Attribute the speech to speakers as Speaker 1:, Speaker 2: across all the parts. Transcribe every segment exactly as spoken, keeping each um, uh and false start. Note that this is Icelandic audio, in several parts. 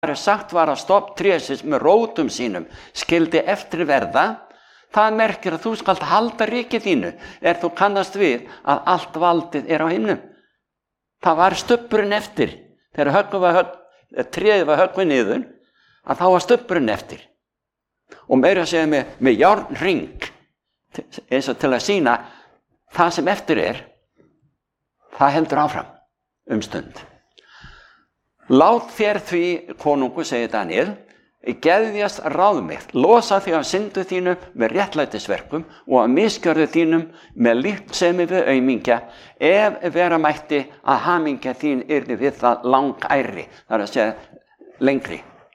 Speaker 1: er sagt var að stofntrésins með rótum sínum skyldi eftir verða, það merkir að þú skalt halda ríkið þínu er þú kannast við að allt valdið er á himnum. Það var stubburinn eftir. Þegar höggum var högg, tréð var höggvið niður, að þá var stubburinn eftir. Og meira að segja með, með járnring, eins og til að sýna það sem eftir er, það heldur áfram um stund. Lát þér því, konungur, segir Daníel, geðjast ráð mitt, losa því af syndu þínu með réttlætisverkum og af misgjörðu þínum með lífsemi við aumingja, ef vera mætti að hamingja þín yrði við það langæri, það er að segja lengri.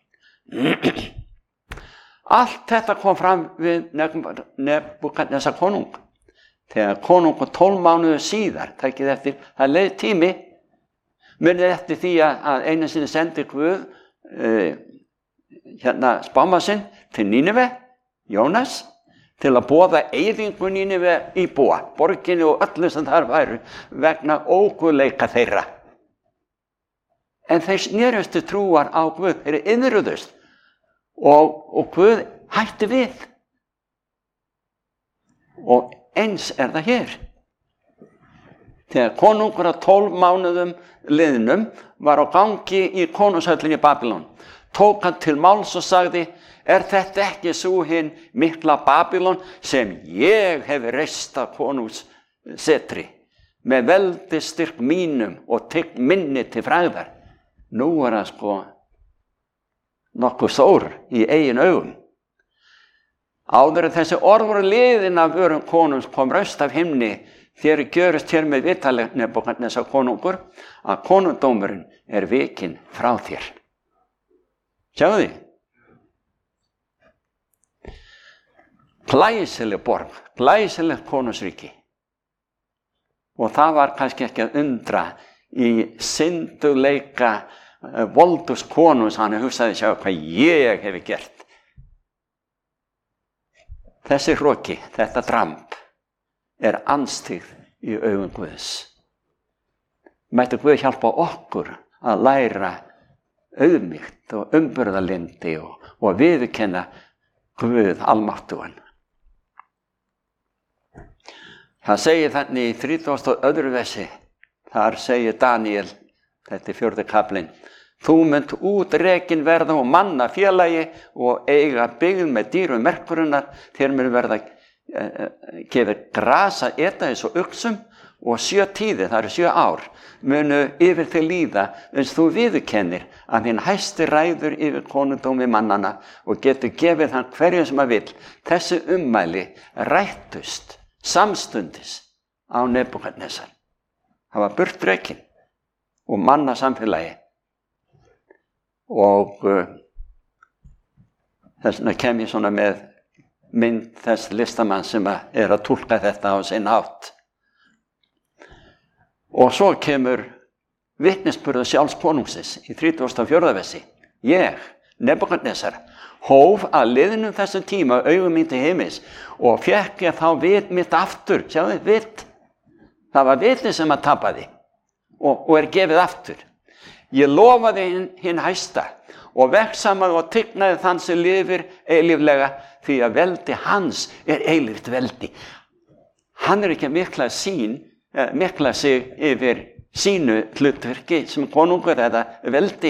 Speaker 1: Allt þetta kom fram við Nebúkadnesar konung. Þegar konungur tólf mánuður síðar, takið eftir, það leið tími, munið eftir því að einu sinni sendi Guð uh, hérna spáma sinn til Nínive, Jónas, til að boða eyðingu Nínive íbúa, borginni og öllu sem þar væru vegna óguðleika þeirra. En þeir snerustu trúar á Guð, þeir innrúðust og, og Guð hætti við. Og eins er það hér. Þegar konungur að tólf mánuðum liðnum var á gangi í konungshöllinni í Babylon, tók hann til máls og sagði, er þetta ekki sú hin mikla Babylon sem ég hef reist að konungssetri með veldistyrk mínum og tign minni til frægðar? Nú er hann sko nokkuð stór í eigin augum. Áður en þessi orð voru liðin af vörum konungs kom raust af himni, þér gjörist hér með vitanleg Nebúkadnesar konungur að konungdómurinn er vikinn frá þér. Sjáðu því? Glæsileg borg, glæsileg konungsríki. Og það var kannski ekki að undra í synduleika voldus konungs, hann hugsaði sjá hvað ég hefi gert. Þessi hroki, þetta dramb, er anstigð í augum Guðs. Mætti Guð hjálpa okkur að læra auðmýkt og umburðarlyndi og, og viðurkenna Guð almáttugan. Það segir þannig í þrítugasta og öðru versi, þar segir Daníel, þetta er fjórði kaflinn, þú munt útrekin verða og manna félagi og eiga byggð með dýrum merkurinnar, þér mun verða uh, gefið gras að eta eins og uxum og sjö tíði, það eru sjö ár, munu yfir þig líða eins þú viðurkennir að hinn hæsti ræður yfir konungdómi mannana og getur gefið hann hverjum sem að vill. Þessi ummæli rættust samstundis á Nebúkadnesar. Það var burtrekin og manna samfélagi. Og uh, þess vegna kem ég svona með mynd þess listamann sem að er að túlka þetta á sinn hátt. Og svo kemur vitnisburður sjálfs konungsins í þrítugasta og fjórða versi. Ég, Nebúkadnesar, hóf að liðnum þessum tíma augum mín til himins og fékk ég þá vit mitt aftur. Sjáðu, vit. Það var vitið sem að tapaði og, og er gefið aftur. Ég lofaði hinn, hinn hæsta og vegsamaði og tignaði þann sem lifir eilíflega því að veldi hans er eilíft veldi. Hann er ekki mikla sín, mikla sig yfir sínu hlutverki sem konungur eða veldi.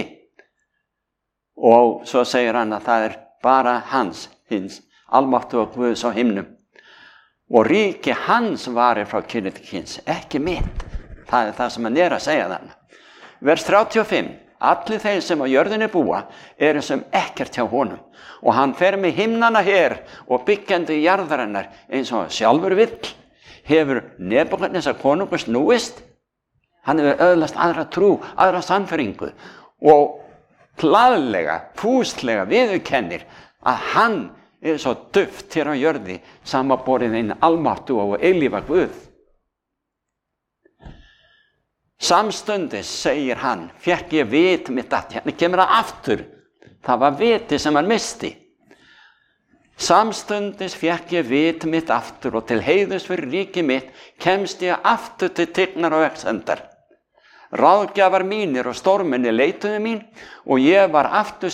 Speaker 1: Og svo segir hann að það er bara hans, hins almáttu og Guðs á himnum. Og ríki hans varir frá kyni til kyns, ekki mitt. Það er það sem hann er að segja þannig. Vers þrjátíu og fimm. Allir þeir sem á jörðinni búa eru sem ekkert hjá honum. Og hann fer með himnana her og byggjandi jarðarinnar eins og sjálfur vill. Hefur Nebúkadnesar konungur snúist? Hann hefur öðlast aðra trú, aðra sannfæringu og glaðlega, fúslega viðurkennir að hann er svo duft hér á jörði samanborið inn almáttu og eilífa Guð. Samstundis, segir hann, fékk ég vit mitt að hérna kemur það aftur. Það var viti sem hann misti. Samstundis fékk ég vit mitt aftur og til heiðurs fyrir ríki mitt kemst ég aftur til tignar og vexendar. Ráðgjafar mínir og stórmenni leituðu mín og ég var aftur